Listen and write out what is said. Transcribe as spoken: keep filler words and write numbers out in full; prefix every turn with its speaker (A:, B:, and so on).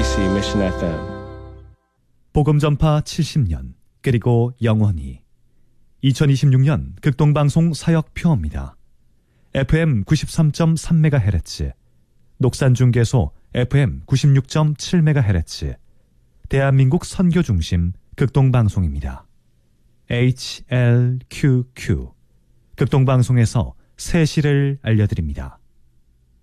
A: 케이비씨 Mission 에프엠.
B: 복음전파 칠십 년 그리고 영원히 이천이십육 년 극동방송 사역표입니다. 에프엠 구십삼 점 삼 메가헤르츠, 녹산중계소 에프엠 구십육 점 칠 메가헤르츠, 대한민국 선교중심 극동방송입니다. 에이치엘큐큐 극동방송에서 새 시를 알려드립니다.